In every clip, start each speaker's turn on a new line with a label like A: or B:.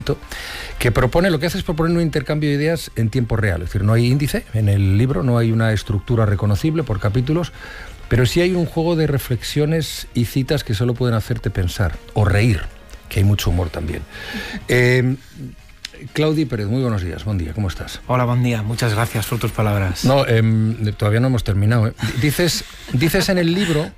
A: que propone, lo que hace es proponer un intercambio de ideas en tiempo real. Es decir, no hay índice en el libro, no hay una estructura reconocible por capítulos, pero sí hay un juego de reflexiones y citas que solo pueden hacerte pensar o reír, que hay mucho humor también. Claudi Pérez, muy buenos días, buen día, ¿cómo estás?
B: Hola, buen día, muchas gracias por tus palabras.
A: No, todavía no hemos terminado. Dices en el libro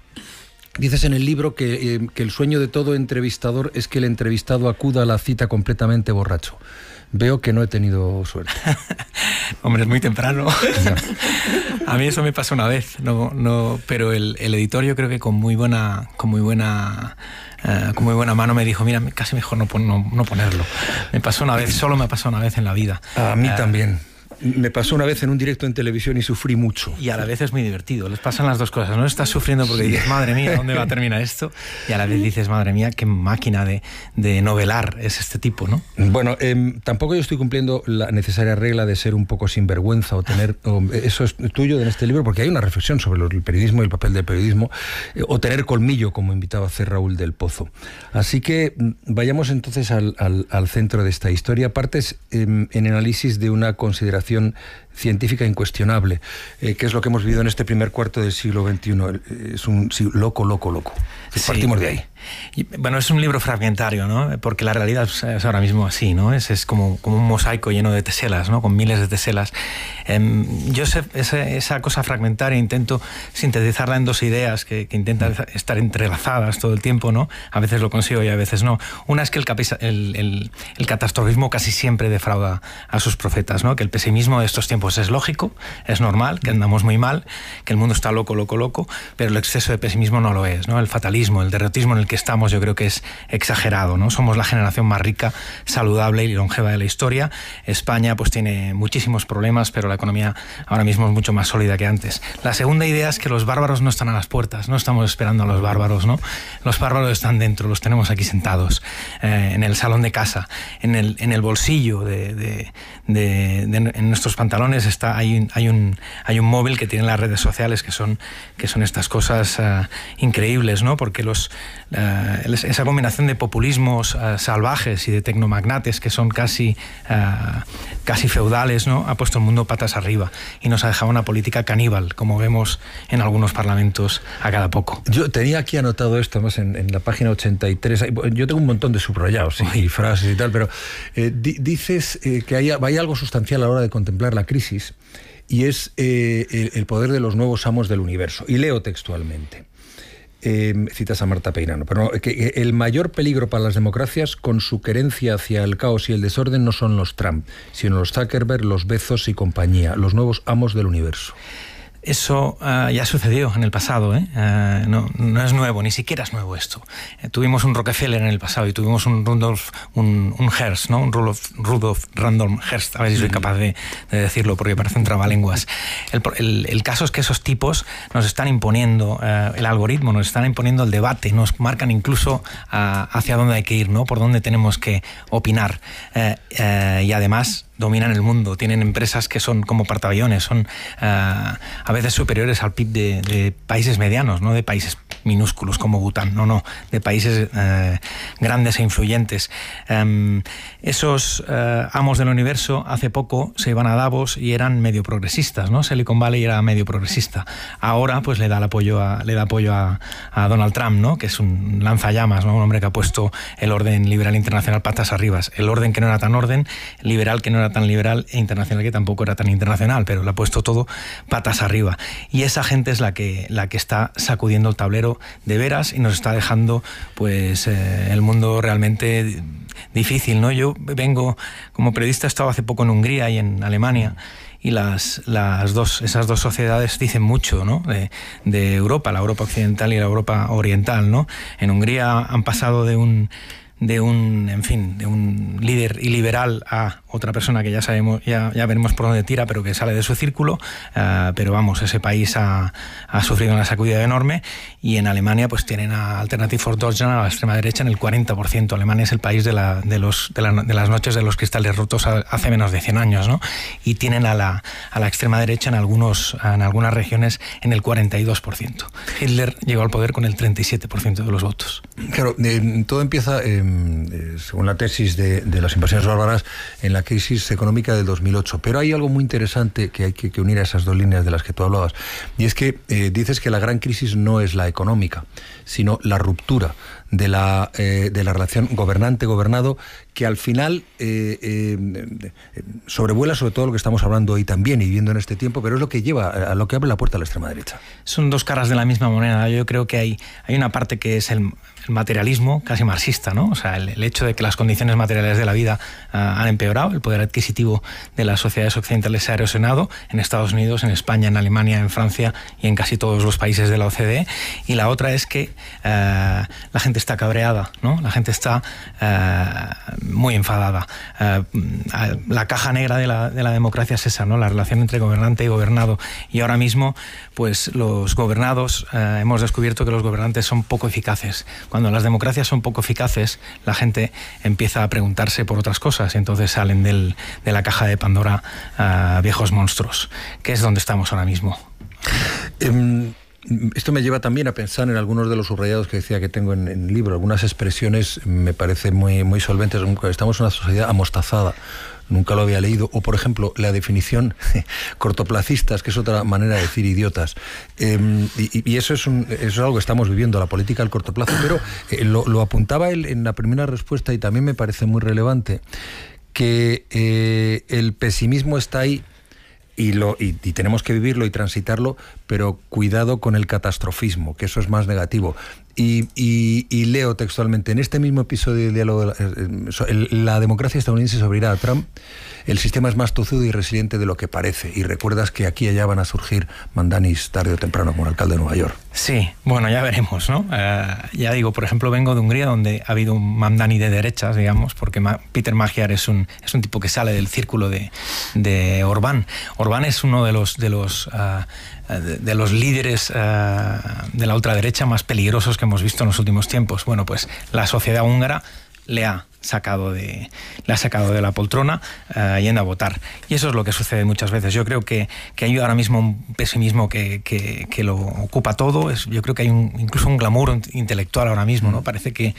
A: que el sueño de todo entrevistador es que el entrevistado acuda a la cita completamente borracho. Veo que no he tenido suerte.
B: Hombre, es muy temprano. A mí eso me pasó una vez, pero el editor, yo creo que con muy buena mano me dijo, mira, casi mejor no ponerlo. Me pasó una vez, solo me ha pasado una vez en la vida.
A: A mí también. Me pasó una vez en un directo en televisión y sufrí mucho.
B: Y a la vez es muy divertido, les pasan las dos cosas. No estás sufriendo porque dices, madre mía, ¿dónde va a terminar esto? Y a la vez dices, madre mía, qué máquina de novelar es este tipo, ¿no?
A: Bueno, tampoco yo estoy cumpliendo la necesaria regla de ser un poco sinvergüenza eso es tuyo en este libro, porque hay una reflexión sobre el periodismo y el papel del periodismo, o tener colmillo, como invitaba a hacer Raúl del Pozo. Así que vayamos entonces al centro de esta historia. Partes en análisis de una consideración científica incuestionable, que es lo que hemos vivido en este primer cuarto del siglo XXI. Es un loco. Sí. Partimos de ahí.
B: Bueno, es un libro fragmentario, ¿no? Porque la realidad es ahora mismo así, ¿no? Es como un mosaico lleno de teselas, ¿no? Con miles de teselas. Yo esa cosa fragmentaria intento sintetizarla en dos ideas que intentan estar entrelazadas todo el tiempo, ¿no? A veces lo consigo y a veces no. Una es que el catastrofismo casi siempre defrauda a sus profetas, ¿no? Que el pesimismo de estos tiempos es lógico, es normal, que andamos muy mal, que el mundo está loco, pero el exceso de pesimismo no lo es, ¿no? El fatalismo, el derrotismo en el que estamos, yo creo que es exagerado, ¿no? Somos la generación más rica, saludable y longeva de la historia. España pues tiene muchísimos problemas, pero la economía ahora mismo es mucho más sólida que antes. La segunda idea es que los bárbaros no están a las puertas, no estamos esperando a los bárbaros, ¿no? Los bárbaros están dentro, los tenemos aquí sentados, en el salón de casa, en el bolsillo en nuestros pantalones hay un móvil que tiene las redes sociales, que son estas cosas increíbles, ¿no? Porque esa combinación de populismos salvajes y de tecnomagnates que son casi feudales, ¿no? Ha puesto el mundo patas arriba y nos ha dejado una política caníbal, como vemos en algunos parlamentos a cada poco.
A: Yo tenía aquí anotado esto, además en la página 83. Yo tengo un montón de subrayados y frases y tal, pero dices que hay algo sustancial a la hora de contemplar la crisis, y es el poder de los nuevos amos del universo. Y leo textualmente. Citas a Marta Peirano, pero que el mayor peligro para las democracias, con su querencia hacia el caos y el desorden, no son los Trump, sino los Zuckerberg, los Bezos y compañía, los nuevos amos del universo.
B: Eso ya sucedió en el pasado, ¿eh? No es nuevo, ni siquiera es nuevo esto. Tuvimos un Rockefeller en el pasado y tuvimos un Hearst, ¿no? Un Rudolf Randolph Hearst, a ver si soy capaz de decirlo porque parece un trabalenguas. El caso es que esos tipos nos están imponiendo el algoritmo, nos están imponiendo el debate, nos marcan incluso hacia dónde hay que ir, ¿no? Por dónde tenemos que opinar. Y además dominan el mundo, tienen empresas que son como portaaviones, son a veces superiores al PIB de países medianos, no de países minúsculos como Bután, no, de países grandes e influyentes. Esos amos del universo hace poco se iban a Davos y eran medio progresistas, ¿no? Silicon Valley era medio progresista. Ahora pues le da apoyo a Donald Trump, ¿no? Que es un lanzallamas, ¿no? Un hombre que ha puesto el orden liberal internacional patas arriba, el orden que no era tan orden, liberal que no era tan liberal e internacional que tampoco era tan internacional, pero lo ha puesto todo patas arriba. Y esa gente es la que está sacudiendo el tablero de veras y nos está dejando pues el mundo realmente difícil, ¿no? Yo vengo como periodista, he estado hace poco en Hungría y en Alemania, y esas dos sociedades dicen mucho, ¿no? de Europa, la Europa occidental y la Europa oriental, ¿no? En Hungría han pasado de un líder iliberal a otra persona que ya sabemos, ya veremos por dónde tira, pero que sale de su círculo, pero vamos, ese país ha sufrido una sacudida enorme, y en Alemania pues tienen a Alternative for Deutschland, a la extrema derecha, en el 40%. Alemania es el país de las noches de los cristales rotos hace menos de 100 años, ¿no? Y tienen a la extrema derecha en algunas regiones en el 42%. Hitler llegó al poder con el 37% de los votos.
A: Claro, todo empieza según la tesis de las invasiones bárbaras, en la crisis económica del 2008. Pero hay algo muy interesante que hay que unir a esas dos líneas de las que tú hablabas, y es que dices que la gran crisis no es la económica, sino la ruptura de la relación gobernante-gobernado, que al final sobrevuela sobre todo lo que estamos hablando hoy también y viviendo en este tiempo, pero es lo que lleva a lo que abre la puerta a la extrema derecha.
B: Son dos caras de la misma moneda. Yo creo que hay una parte que es el materialismo casi marxista, ¿no? O sea, el hecho de que las condiciones materiales de la vida han empeorado, el poder adquisitivo de las sociedades occidentales se ha erosionado en Estados Unidos, en España, en Alemania, en Francia y en casi todos los países de la OCDE. Y la otra es que la gente está cabreada, ¿no? La gente está muy enfadada. La caja negra de la democracia es esa, ¿no? La relación entre gobernante y gobernado. Y ahora mismo, pues los gobernados, hemos descubierto que los gobernantes son poco eficaces. Cuando las democracias son poco eficaces, la gente empieza a preguntarse por otras cosas y entonces salen de la caja de Pandora viejos monstruos, que es donde estamos ahora mismo.
A: Esto me lleva también a pensar en algunos de los subrayados que decía que tengo en el libro. Algunas expresiones me parecen muy solventes. Estamos en una sociedad amostazada. Nunca lo había leído. O, por ejemplo, la definición cortoplacistas, que es otra manera de decir idiotas. Y eso es algo que estamos viviendo, la política al corto plazo. Pero lo apuntaba él en la primera respuesta y también me parece muy relevante, que el pesimismo está ahí y tenemos que vivirlo y transitarlo, pero cuidado con el catastrofismo, que eso es más negativo. Y leo textualmente, en este mismo episodio del diálogo, la democracia estadounidense se abrirá a Trump, el sistema es más tozudo y resiliente de lo que parece, y recuerdas que aquí y allá van a surgir mandanis tarde o temprano como el alcalde de Nueva York.
B: Sí, bueno, ya veremos, ¿no? Ya digo, por ejemplo, vengo de Hungría, donde ha habido un mandani de derechas, digamos, porque Peter Magyar es un tipo que sale del círculo de Orbán. Orbán es uno de los líderes de la ultraderecha más peligrosos que hemos visto en los últimos tiempos. Bueno, pues la sociedad húngara le ha sacado de la poltrona yendo a votar. Y eso es lo que sucede muchas veces. Yo creo que hay ahora mismo un pesimismo que lo ocupa todo. Yo creo que hay incluso un glamour intelectual ahora mismo, ¿no? Parece que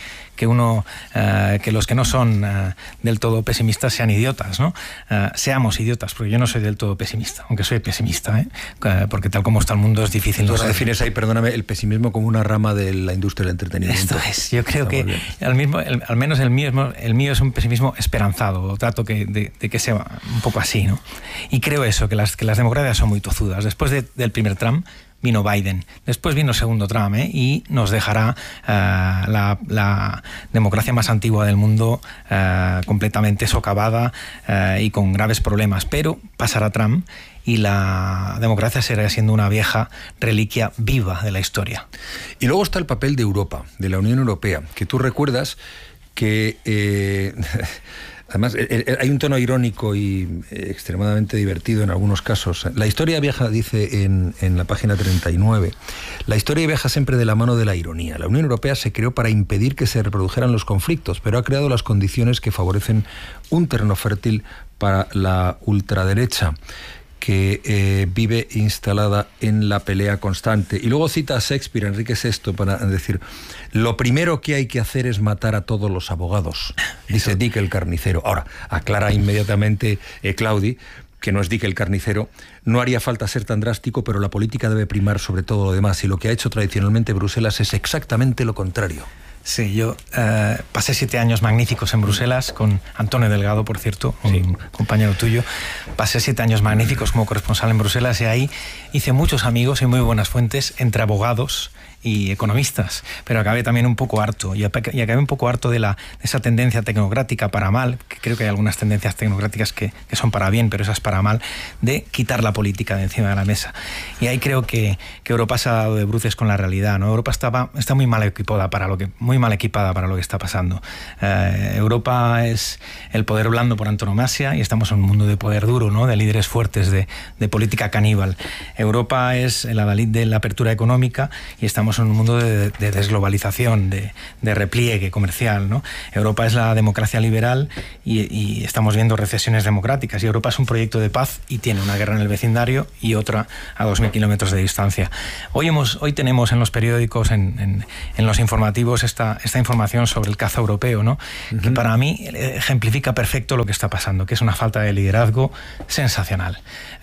B: los que no son del todo pesimistas sean idiotas, ¿no? Seamos idiotas, porque yo no soy del todo pesimista, aunque soy pesimista, porque tal como está el mundo es difícil.
A: Entonces defines ahí, perdóname, el pesimismo como una rama de la industria del entretenimiento.
B: Esto es. Yo creo que al menos el mío es un pesimismo esperanzado. Trato de que sea un poco así, ¿no? Y creo eso, que las democracias son muy tozudas. Después del primer Trump vino Biden, después vino el segundo Trump, y nos dejará la democracia más antigua del mundo completamente socavada y con graves problemas. Pero pasará Trump y la democracia será siendo una vieja reliquia viva de la historia.
A: Y luego está el papel de Europa, de la Unión Europea, que tú recuerdas que además hay un tono irónico y extremadamente divertido en algunos casos. La historia viaja, dice en la página 39, la historia viaja siempre de la mano de la ironía. La Unión Europea se creó para impedir que se reprodujeran los conflictos, pero ha creado las condiciones que favorecen un terreno fértil para la ultraderecha, que vive instalada en la pelea constante. Y luego cita a Shakespeare, Enrique VI, para decir, lo primero que hay que hacer es matar a todos los abogados, dice Dick el carnicero. Ahora, aclara inmediatamente Claudi, que no es Dick el carnicero, no haría falta ser tan drástico, pero la política debe primar sobre todo lo demás, y lo que ha hecho tradicionalmente Bruselas es exactamente lo contrario.
B: Sí, yo pasé 7 años magníficos en Bruselas con Antonio Delgado, por cierto, un compañero tuyo. Pasé 7 años magníficos como corresponsal en Bruselas y ahí hice muchos amigos y muy buenas fuentes entre abogados y economistas, pero acabé también un poco harto, y acabé un poco harto de esa tendencia tecnocrática para mal, que creo que hay algunas tendencias tecnocráticas que son para bien, pero esas para mal, de quitar la política de encima de la mesa. Y ahí creo que Europa se ha dado de bruces con la realidad, ¿no? Europa está muy mal equipada para lo que está pasando. Europa es el poder blando por antonomasia y estamos en un mundo de poder duro, ¿no? De líderes fuertes, de política caníbal. Europa es el adalid de la apertura económica y estamos en un mundo de desglobalización, de repliegue comercial, ¿no? Europa es la democracia liberal y y estamos viendo recesiones democráticas, y Europa es un proyecto de paz y tiene una guerra en el vecindario y otra a 2.000 kilómetros de distancia. Hoy tenemos en los periódicos, en los informativos, esta información sobre el caza europeo, ¿no? Que para mí ejemplifica perfecto lo que está pasando, que es una falta de liderazgo sensacional.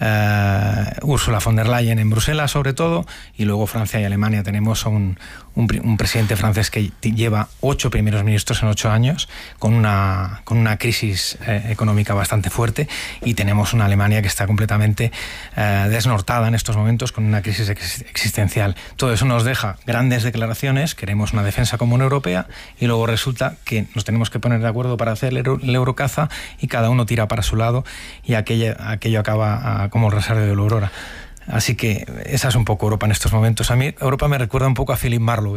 B: Ursula von der Leyen en Bruselas, sobre todo, y luego Francia y Alemania. Tenemos a un presidente francés que lleva 8 primeros ministros en 8 años, con una crisis económica bastante fuerte, y tenemos una Alemania que está completamente desnortada en estos momentos, con una crisis existencial. Todo eso nos deja grandes declaraciones: queremos una defensa común europea, y luego resulta que nos tenemos que poner de acuerdo para hacer el eurocaza, y cada uno tira para su lado, y aquello acaba como el Rosario de la Aurora. Así que esa es un poco Europa en estos momentos. A mí Europa me recuerda un poco a Philip Marlowe,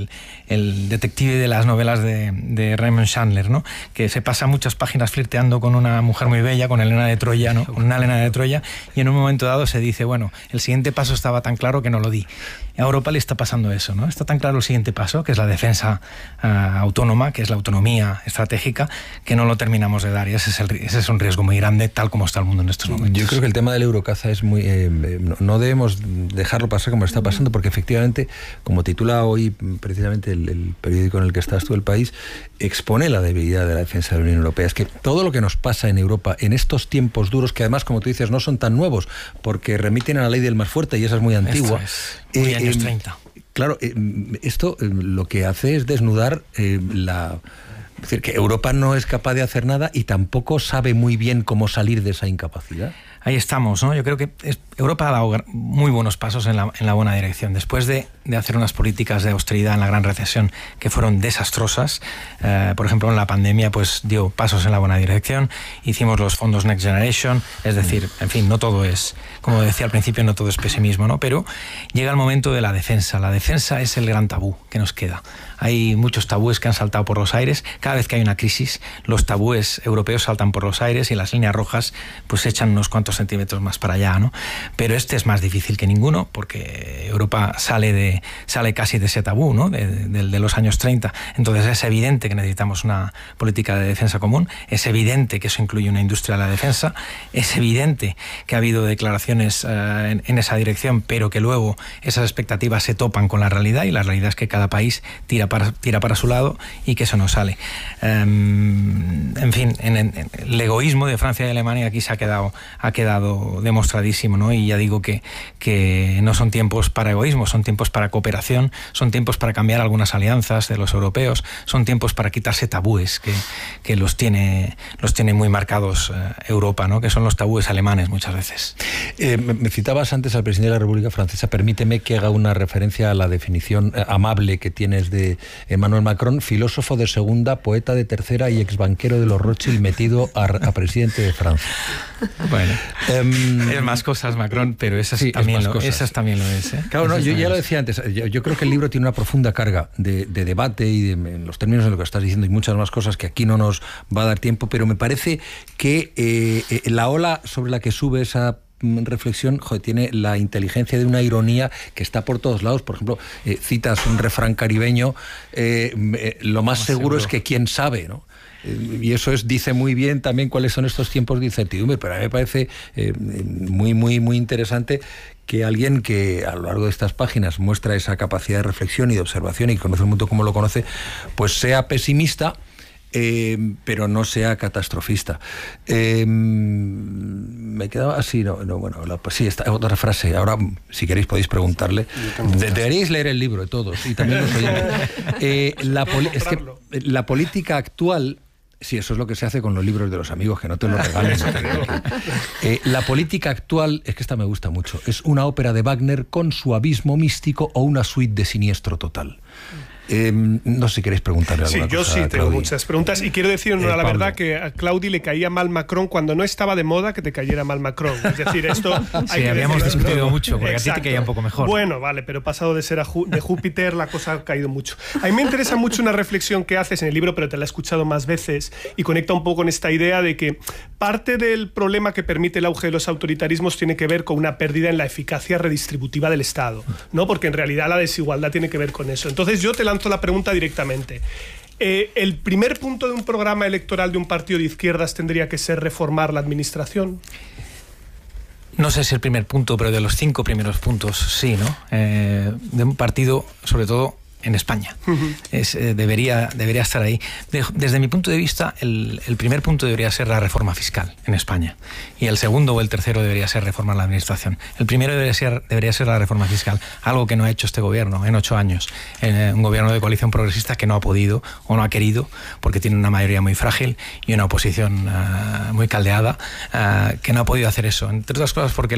B: el detective de las novelas de Raymond Chandler, ¿no? Que se pasa muchas páginas flirteando con una mujer muy bella, con Helena de Troya, ¿no? Con una Helena de Troya, y en un momento dado se dice, bueno, el siguiente paso estaba tan claro que no lo di. A Europa le está pasando eso, ¿no? Está tan claro el siguiente paso, que es la defensa autónoma, que es la autonomía estratégica, que no lo terminamos de dar, y ese es un riesgo muy grande, tal como está el mundo en estos momentos.
A: Yo creo que el tema del eurocaza es muy... no debemos dejarlo pasar como está pasando, porque efectivamente, como titula hoy precisamente el periódico en el que estás tú, El País, expone la debilidad de la defensa de la Unión Europea. Es que todo lo que nos pasa en Europa en estos tiempos duros, que además, como tú dices, no son tan nuevos, porque remiten a la ley del más fuerte, y esa es muy antigua.
B: Muy años 30.
A: Claro, esto lo que hace es desnudar es decir, que Europa no es capaz de hacer nada y tampoco sabe muy bien cómo salir de esa incapacidad.
B: Ahí estamos, ¿no? Yo creo que Europa ha dado muy buenos pasos en la buena dirección. Después de hacer unas políticas de austeridad en la gran recesión que fueron desastrosas, por ejemplo, en la pandemia, pues dio pasos en la buena dirección. Hicimos los fondos Next Generation, es decir, en fin, no todo es, como decía al principio, no todo es pesimismo, ¿no? Pero llega el momento de la defensa. La defensa es el gran tabú que nos queda. Hay muchos tabúes que han saltado por los aires. Cada vez que hay una crisis, los tabúes europeos saltan por los aires y las líneas rojas pues echan unos cuantos centímetros más para allá, ¿no? Pero este es más difícil que ninguno, porque Europa sale casi de ese tabú, ¿no? de los años 30. Entonces es evidente que necesitamos una política de defensa común, es evidente que eso incluye una industria de la defensa, es evidente que ha habido declaraciones en esa dirección, pero que luego esas expectativas se topan con la realidad, y la realidad es que cada país tira para su lado y que eso no sale. En fin, el egoísmo de Francia y Alemania aquí se ha quedado demostradísimo, ¿no? Y ya digo que no son tiempos para egoísmo, son tiempos para cooperación, son tiempos para cambiar algunas alianzas de los europeos, son tiempos para quitarse tabúes que los tiene muy marcados Europa, ¿no? Que son los tabúes alemanes muchas veces.
A: Me citabas antes al presidente de la República Francesa. Permíteme que haga una referencia a la definición amable que tienes de Emmanuel Macron: filósofo de segunda, poeta de tercera y exbanquero de los Rothschild metido a presidente de Francia.
B: Bueno, es más cosas Macron, pero esas también lo es.
A: Claro, no, yo ya lo decía antes, yo creo que el libro tiene una profunda carga de debate y en los términos de lo que estás diciendo, y muchas más cosas que aquí no nos va a dar tiempo, pero me parece que la ola sobre la que sube esa reflexión, tiene la inteligencia de una ironía que está por todos lados. Por ejemplo, citas un refrán caribeño: lo más seguro es que quién sabe, ¿no? Y eso dice muy bien también cuáles son estos tiempos de incertidumbre. Pero a mí me parece muy, muy, muy interesante que alguien que a lo largo de estas páginas muestra esa capacidad de reflexión y de observación y conoce el mundo como lo conoce, pues sea pesimista, pero no sea catastrofista. Me quedaba así, sí, esta otra frase. Ahora, si queréis, podéis preguntarle. Deberíais leer el libro de todos, y también los oyentes. Es que la política actual... Sí, eso es lo que se hace con los libros de los amigos, que no te lo regalen. La política actual, es que esta me gusta mucho, es una ópera de Wagner con su abismo místico o una suite de Siniestro Total. No sé si queréis preguntarle alguna cosa.
C: Sí, yo sí tengo muchas preguntas, y quiero decir la verdad, que a Claudi le caía mal Macron cuando no estaba de moda que te cayera mal Macron. Es decir, esto hay que
B: habíamos
C: decirlo,
B: discutido
C: ¿no?
B: mucho, porque Exacto. A ti te caía un poco mejor.
C: Bueno, vale, pero pasado de ser de Júpiter, la cosa ha caído mucho. A mí me interesa mucho una reflexión que haces en el libro, pero te la he escuchado más veces, y conecta un poco con esta idea de que parte del problema que permite el auge de los autoritarismos tiene que ver con una pérdida en la eficacia redistributiva del Estado, ¿no? Porque en realidad la desigualdad tiene que ver con eso. Entonces yo te lanzo la pregunta directamente. ¿El primer punto de un programa electoral de un partido de izquierdas tendría que ser reformar la administración?
B: No sé si el primer punto, pero de los 5 primeros puntos sí, ¿no? De un partido, sobre todo en España. Debería estar ahí. Desde mi punto de vista, el primer punto debería ser la reforma fiscal en España. Y el segundo o el tercero debería ser reformar la administración. El primero debería ser la reforma fiscal, algo que no ha hecho este gobierno en 8 años. Un gobierno de coalición progresista que no ha podido o no ha querido, porque tiene una mayoría muy frágil y una oposición muy caldeada, que no ha podido hacer eso. Entre otras cosas porque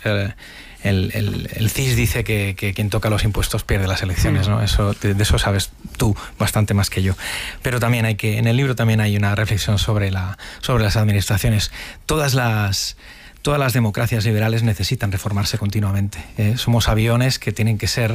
B: el CIS dice que quien toca los impuestos pierde las elecciones, ¿no? De eso sabes tú bastante más que yo. Pero también en el libro también hay una reflexión sobre las administraciones. Todas las democracias liberales necesitan reformarse continuamente. Somos aviones que tienen que ser,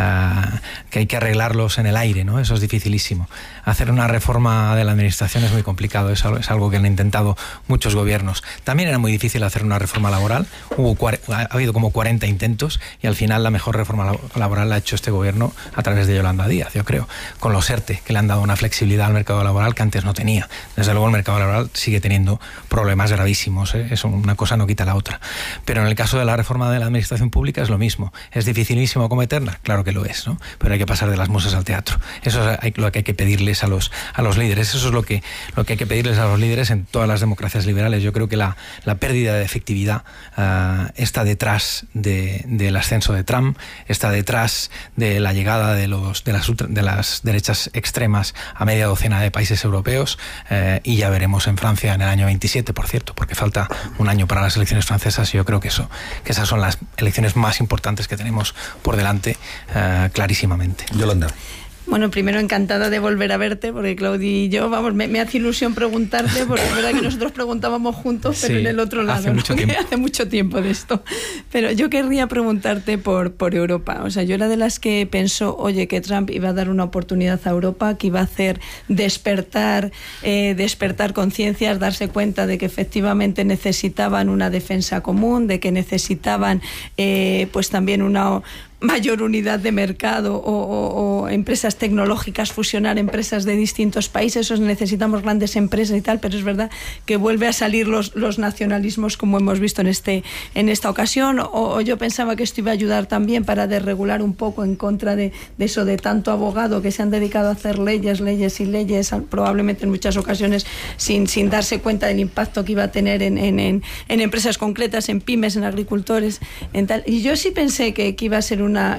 B: que hay que arreglarlos en el aire, ¿no? Eso es dificilísimo. Hacer una reforma de la administración es muy complicado, es algo que han intentado muchos gobiernos. También era muy difícil hacer una reforma laboral. Ha habido como 40 intentos y al final la mejor reforma laboral la ha hecho este gobierno a través de Yolanda Díaz, yo creo, con los ERTE, que le han dado una flexibilidad al mercado laboral que antes no tenía. Desde luego el mercado laboral sigue teniendo problemas gravísimos, ¿eh? Eso, una cosa no quita la otra. Pero en el caso de la reforma de la administración pública es lo mismo. ¿Es dificilísimo acometerla? Claro que lo es, ¿no? Pero hay que pasar de las musas al teatro. Eso es lo que hay que pedirles a los líderes. Eso es lo que hay que pedirles a los líderes en todas las democracias liberales. Yo creo que la pérdida de efectividad está detrás del ascenso de Trump, está detrás de la llegada de las derechas extremas a media docena de países europeos, y ya veremos en Francia en el año 27, por cierto, porque falta un año para las elecciones francesas. Y yo creo que esas son las elecciones más importantes que tenemos por delante, clarísimamente.
A: Yolanda.
D: Bueno, primero encantada de volver a verte, porque Claudi y yo, vamos, me hace ilusión preguntarte, porque es verdad que nosotros preguntábamos juntos, pero sí, en el otro lado, hace mucho tiempo de esto. Pero yo querría preguntarte por Europa. O sea, yo era de las que pensó, oye, que Trump iba a dar una oportunidad a Europa, que iba a hacer despertar conciencias, darse cuenta de que efectivamente necesitaban una defensa común, de que necesitaban pues también una mayor unidad de mercado o empresas tecnológicas, fusionar empresas de distintos países. Eso necesitamos grandes empresas y tal, pero es verdad que vuelve a salir los nacionalismos, como hemos visto en esta ocasión, o yo pensaba que esto iba a ayudar también para desregular un poco en contra de eso de tanto abogado que se han dedicado a hacer leyes y leyes, probablemente en muchas ocasiones sin darse cuenta del impacto que iba a tener en empresas concretas, en pymes, en agricultores, en tal. Y yo sí pensé que iba a ser una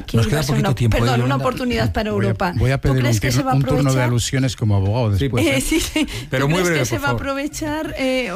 D: oportunidad para Europa.
E: Voy a pedir un turno de alusiones como abogado después.
D: Sí.
A: Pero muy breve,
D: ¿crees que se va a aprovechar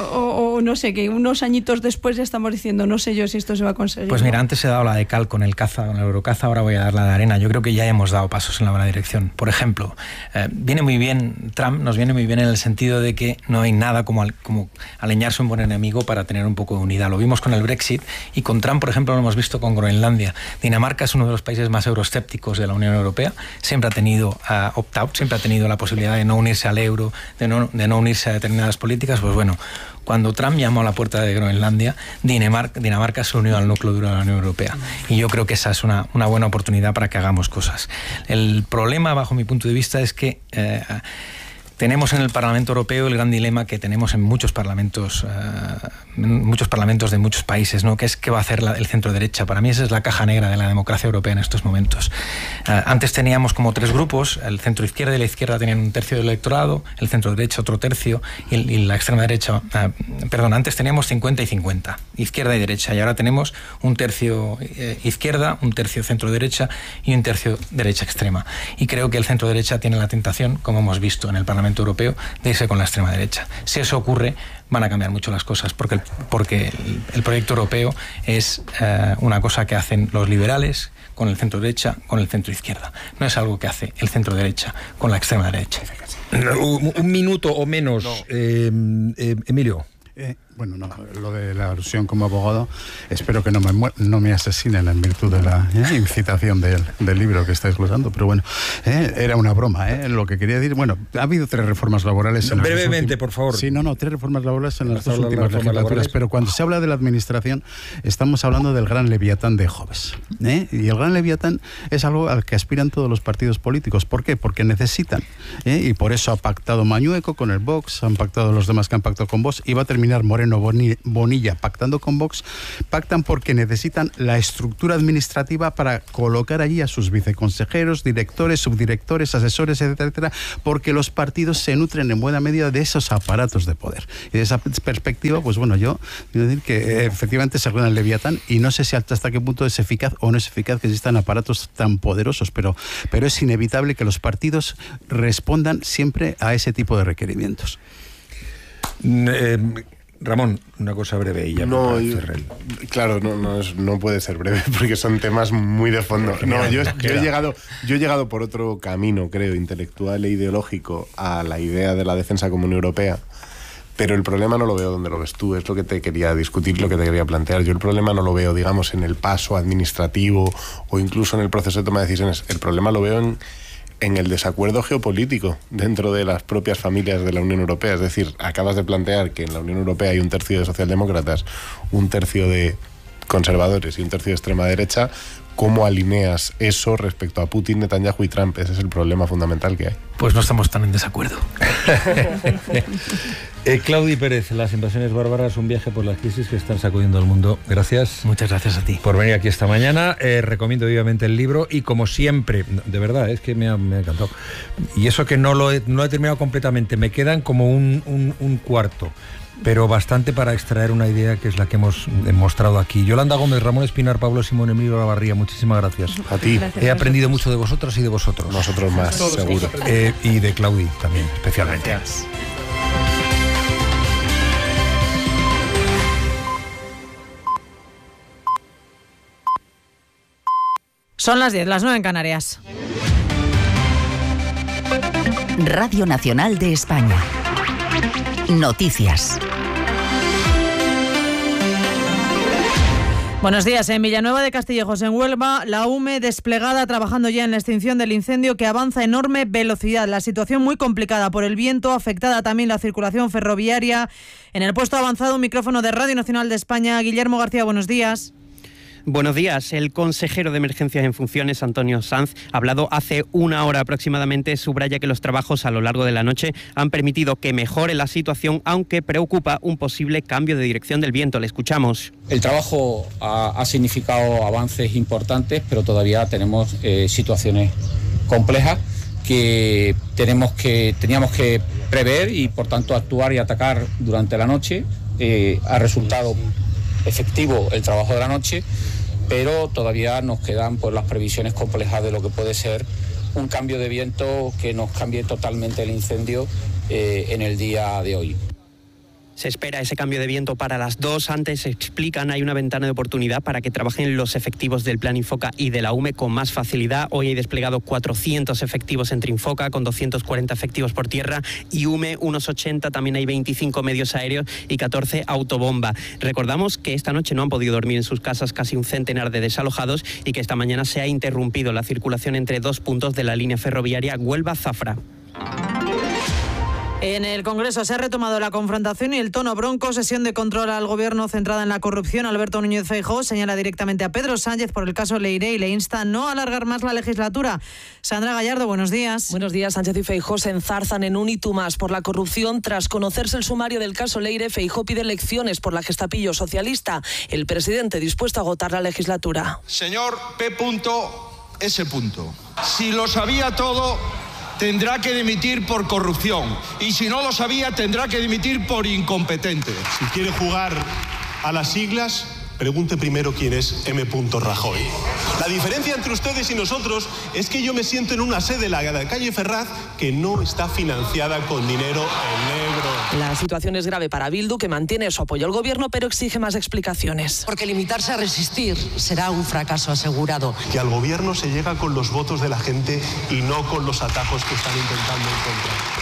D: o no sé, que unos añitos después ya estamos diciendo, no sé yo si esto se va a conseguir?
B: Pues mira, antes he dado la de cal con el caza, con el eurocaza, ahora voy a dar la de arena. Yo creo que ya hemos dado pasos en la buena dirección. Por ejemplo, viene muy bien Trump, nos viene muy bien en el sentido de que no hay nada como aleñarse un buen enemigo para tener un poco de unidad. Lo vimos con el Brexit y con Trump, por ejemplo, lo hemos visto con Groenlandia. Dinamarca es uno de los países más euroescépticos de la Unión Europea, siempre ha tenido opt-out, siempre ha tenido la posibilidad de no unirse al euro, de no unirse a determinadas políticas. Pues bueno, cuando Trump llamó a la puerta de Groenlandia, Dinamarca se unió al núcleo duro de la Unión Europea. Y yo creo que esa es una buena oportunidad para que hagamos cosas. El problema, bajo mi punto de vista, es que tenemos en el Parlamento Europeo el gran dilema que tenemos en muchos parlamentos de muchos países, ¿no? Que es qué va a hacer el centro derecha. Para mí esa es la caja negra de la democracia europea en estos momentos. Antes teníamos como 3 grupos, el centro izquierda y la izquierda tenían un tercio del electorado, el centro derecha otro tercio y la extrema derecha, antes teníamos 50 y 50, izquierda y derecha, y ahora tenemos un tercio izquierda, un tercio centro derecha y un tercio derecha extrema. Y creo que el centro derecha tiene la tentación, como hemos visto en el Parlamento Europeo, de irse con la extrema derecha. Si eso ocurre, van a cambiar mucho las cosas, porque el proyecto europeo es una cosa que hacen los liberales con el centro derecha, con el centro izquierda. No es algo que hace el centro derecha con la extrema derecha.
A: Un minuto o menos, Emilio.
E: Bueno, no, lo de la alusión como abogado, espero que no me asesinen en virtud de la incitación del libro que estáis glosando, pero bueno, era una broma, lo que quería decir. Bueno, ha habido 3 reformas laborales.
A: Brevemente, por favor.
E: Sí, 3 reformas laborales en las 2 últimas legislaturas, pero cuando se habla de la administración, estamos hablando del gran leviatán de Jobs. Y el gran leviatán es algo al que aspiran todos los partidos políticos. ¿Por qué? Porque necesitan, y por eso ha pactado Mañueco con el Vox, han pactado los demás que han pactado con Vox, y va a terminar Moreno Bonilla pactando con Vox. Pactan porque necesitan la estructura administrativa para colocar allí a sus viceconsejeros, directores, subdirectores, asesores, etcétera, porque los partidos se nutren en buena medida de esos aparatos de poder. Y de esa perspectiva, pues bueno, yo quiero decir que efectivamente se el leviatán, y no sé si hasta qué punto es eficaz o no es eficaz que existan aparatos tan poderosos, pero es inevitable que los partidos respondan siempre a ese tipo de requerimientos.
A: Ramón, una cosa breve y ya
F: claro, no puede ser breve porque son temas muy de fondo. Yo he llegado por otro camino, creo, intelectual e ideológico a la idea de la defensa común europea, pero el problema no lo veo donde lo ves tú, es lo que te quería discutir, lo que te quería plantear. Yo el problema no lo veo, digamos, en el paso administrativo o incluso en el proceso de toma de decisiones. El problema lo veo en el desacuerdo geopolítico dentro de las propias familias de la Unión Europea. Es decir, acabas de plantear que en la Unión Europea hay 1/3 de socialdemócratas, 1/3 de conservadores y 1/3 de extrema derecha. ¿Cómo alineas eso respecto a Putin, Netanyahu y Trump? Ese es el problema fundamental que hay.
B: Pues no estamos tan en desacuerdo.
A: Claudi Pérez, Las invasiones bárbaras, un viaje por las crisis que están sacudiendo al mundo. Gracias.
B: Muchas gracias a ti
A: por venir aquí esta mañana. Recomiendo vivamente el libro y, como siempre, de verdad, es que me ha encantado. Y eso que no lo he terminado completamente, me quedan como un cuarto, pero bastante para extraer una idea que es la que hemos mostrado aquí. Yolanda Gómez, Ramón Espinar, Pablo Simón, Emilio Lavarría, muchísimas gracias.
F: A ti.
D: Gracias.
A: He aprendido mucho de vosotras y de vosotros.
F: Nosotros más, seguro.
A: Y de Claudi también, especialmente.
F: Gracias.
G: Son las 10, las 9 en Canarias.
H: Radio Nacional de España. Noticias.
G: Buenos días. En Villanueva de Castillejos, en Huelva, la UME desplegada trabajando ya en la extinción del incendio que avanza a enorme velocidad. La situación muy complicada por el viento, afectada también la circulación ferroviaria. En el puesto avanzado, un micrófono de Radio Nacional de España. Guillermo García, buenos días.
I: Buenos días. El consejero de Emergencias en funciones, Antonio Sanz, hablado hace una hora aproximadamente, subraya que los trabajos a lo largo de la noche han permitido que mejore la situación, aunque preocupa un posible cambio de dirección del viento. Le escuchamos.
J: El trabajo ha significado avances importantes, pero todavía tenemos situaciones complejas que teníamos que prever y, por tanto, actuar y atacar durante la noche. Ha resultado efectivo el trabajo de la noche, pero todavía nos quedan las previsiones complejas de lo que puede ser un cambio de viento que nos cambie totalmente el incendio en el día de hoy.
I: Se espera ese cambio de viento para las 2. Antes explican, hay una ventana de oportunidad para que trabajen los efectivos del Plan Infoca y de la UME con más facilidad. Hoy hay desplegado 400 efectivos entre Infoca, con 240 efectivos por tierra, y UME unos 80. También hay 25 medios aéreos y 14 autobomba. Recordamos que esta noche no han podido dormir en sus casas casi un centenar de desalojados y que esta mañana se ha interrumpido la circulación entre 2 puntos de la línea ferroviaria Huelva-Zafra.
G: En el Congreso se ha retomado la confrontación y el tono bronco. Sesión de control al Gobierno centrada en la corrupción. Alberto Núñez Feijóo señala directamente a Pedro Sánchez por el caso Leiré y le insta a no alargar más la legislatura. Sandra Gallardo, buenos días.
K: Buenos días. Sánchez y Feijóo se enzarzan en un y tú más por la corrupción. Tras conocerse el sumario del caso Leiré, Feijóo pide elecciones por la Gestapillo socialista. El presidente dispuesto a agotar la legislatura.
L: Señor P.S. Si lo sabía todo, tendrá que dimitir por corrupción. Y si no lo sabía, tendrá que dimitir por incompetente.
M: Si quiere jugar a las siglas, pregunte primero quién es M. Rajoy. La diferencia entre ustedes y nosotros es que yo me siento en una sede, la de la calle Ferraz, que no está financiada con dinero en negro.
K: La situación es grave para Bildu, que mantiene su apoyo al Gobierno, pero exige más explicaciones.
N: Porque limitarse a resistir será un fracaso asegurado.
M: Que al Gobierno se llega con los votos de la gente y no con los atajos que están intentando encontrar.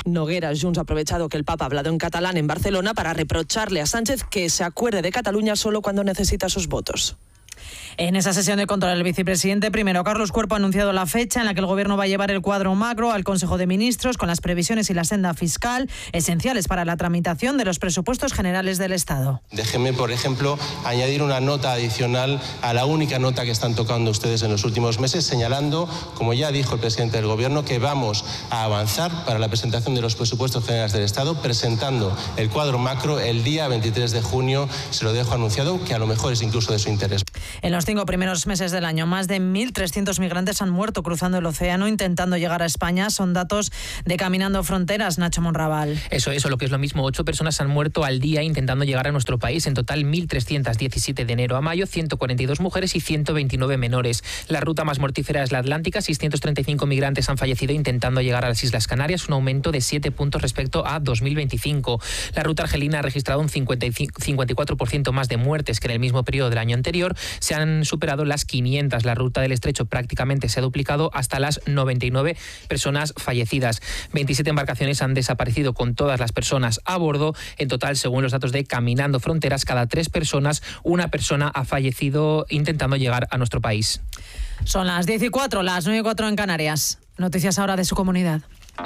K: Nogueras Junts ha aprovechado que el Papa ha hablado en catalán en Barcelona para reprocharle a Sánchez que se acuerde de Cataluña solo cuando necesita sus votos.
G: En esa sesión de control, el vicepresidente primero, Carlos Cuerpo, ha anunciado la fecha en la que el Gobierno va a llevar el cuadro macro al Consejo de Ministros con las previsiones y la senda fiscal esenciales para la tramitación de los presupuestos generales del Estado.
O: Déjenme, por ejemplo, añadir una nota adicional a la única nota que están tocando ustedes en los últimos meses, señalando, como ya dijo el presidente del Gobierno, que vamos a avanzar para la presentación de los presupuestos generales del Estado, presentando el cuadro macro el día 23 de junio. Se lo dejo anunciado, que a lo mejor es incluso de su interés.
G: En los 5 primeros meses del año, más de 1.300 migrantes han muerto cruzando el océano intentando llegar a España. Son datos de Caminando Fronteras, Nacho Monraval.
P: Eso, lo que es lo mismo. 8 personas han muerto al día intentando llegar a nuestro país. En total, 1.317 de enero a mayo, 142 mujeres y 129 menores. La ruta más mortífera es la Atlántica. 635 migrantes han fallecido intentando llegar a las Islas Canarias, un aumento de 7 puntos respecto a 2025. La ruta argelina ha registrado un 54% más de muertes que en el mismo periodo del año anterior. Se han superado las 500. La ruta del estrecho prácticamente se ha duplicado hasta las 99 personas fallecidas. 27 embarcaciones han desaparecido con todas las personas a bordo. En total, según los datos de Caminando Fronteras, cada 3 personas, una persona ha fallecido intentando llegar a nuestro país.
G: Son las 10:04, las 9:04 en Canarias. Noticias ahora de su comunidad.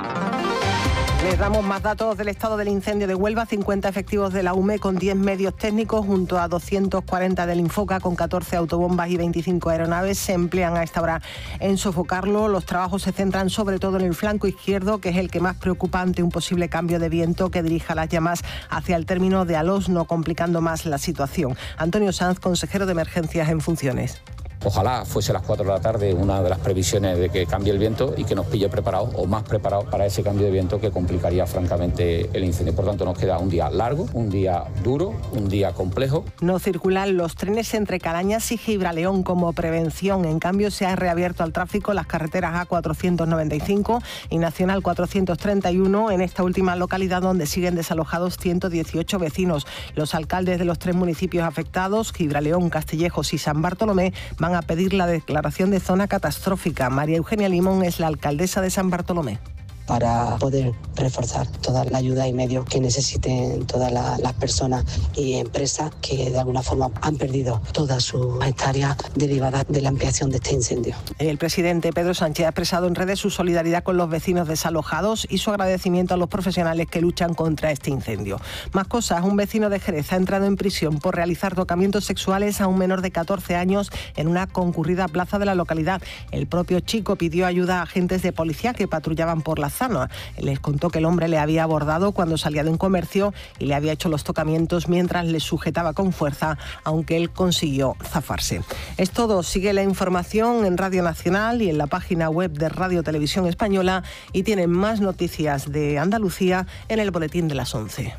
Q: Les damos más datos del estado del incendio de Huelva. 50 efectivos de la UME con 10 medios técnicos junto a 240 del Infoca con 14 autobombas y 25 aeronaves se emplean a esta hora en sofocarlo. Los trabajos se centran sobre todo en el flanco izquierdo, que es el que más preocupa ante un posible cambio de viento que dirija las llamas hacia el término de Alosno, complicando más la situación. Antonio Sanz, consejero de Emergencias en funciones.
J: Ojalá fuese a las 4 de la tarde una de las previsiones de que cambie el viento y que nos pille preparados o más preparados para ese cambio de viento que complicaría francamente el incendio. Por tanto, nos queda un día largo, un día duro, un día complejo.
Q: No circulan los trenes entre Calañas y Gibraleón como prevención. En cambio, se ha reabierto al tráfico las carreteras A495 y Nacional 431 en esta última localidad donde siguen desalojados 118 vecinos. Los alcaldes de los 3 municipios afectados, Gibraleón, Castillejos y San Bartolomé, van a pedir la declaración de zona catastrófica. María Eugenia Limón es la alcaldesa de San Bartolomé.
R: Para poder reforzar toda la ayuda y medios que necesiten todas las personas y empresas que de alguna forma han perdido todas sus hectáreas derivadas de la ampliación de este incendio.
Q: El presidente Pedro Sánchez ha expresado en redes su solidaridad con los vecinos desalojados y su agradecimiento a los profesionales que luchan contra este incendio. Más cosas, un vecino de Jerez ha entrado en prisión por realizar tocamientos sexuales a un menor de 14 años en una concurrida plaza de la localidad. El propio chico pidió ayuda a agentes de policía que patrullaban por la zona. Les contó que el hombre le había abordado cuando salía de un comercio y le había hecho los tocamientos mientras le sujetaba con fuerza, aunque él consiguió zafarse. Es todo. Sigue la información en Radio Nacional y en la página web de Radio Televisión Española y tienen más noticias de Andalucía en el boletín de las 11.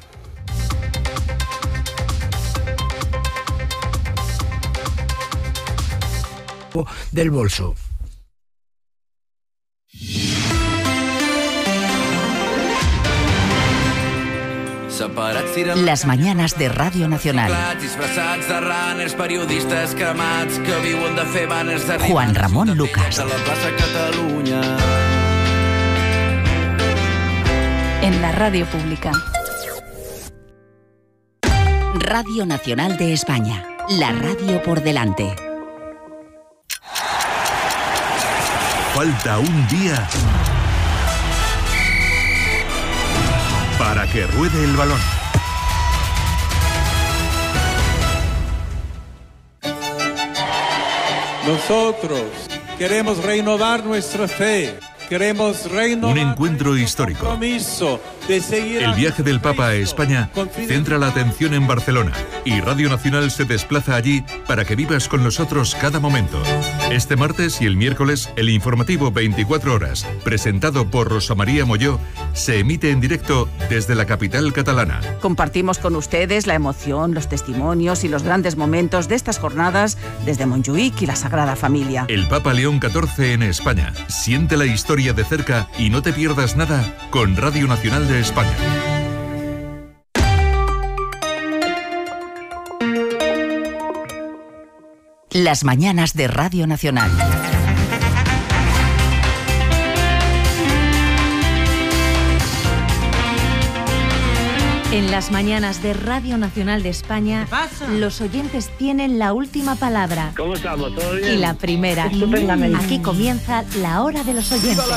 S: Del bolso.
H: Las mañanas de Radio Nacional. Juan Ramón Lucas.
T: En la radio pública.
H: Radio Nacional de España. La radio por delante.
U: Falta un día para que ruede el balón.
V: Nosotros queremos renovar nuestra fe. Queremos renovar
U: un encuentro histórico.
V: Compromiso de seguir.
U: El viaje del Papa a España centra la atención en Barcelona y Radio Nacional se desplaza allí para que vivas con nosotros cada momento. Este martes y el miércoles, el informativo 24 horas, presentado por Rosa María Molló, se emite en directo desde la capital catalana.
W: Compartimos con ustedes la emoción, los testimonios y los grandes momentos de estas jornadas desde Montjuïc y la Sagrada Familia.
U: El Papa León XIV en España. Siente la historia de cerca y no te pierdas nada con Radio Nacional de España.
H: Las mañanas de Radio Nacional.
B: En las mañanas de Radio Nacional de España, los oyentes tienen la última palabra.
C: ¿Cómo estamos? ¿Todo bien?
B: Y la primera.
C: Estupendamente.
B: Aquí comienza la hora de los oyentes.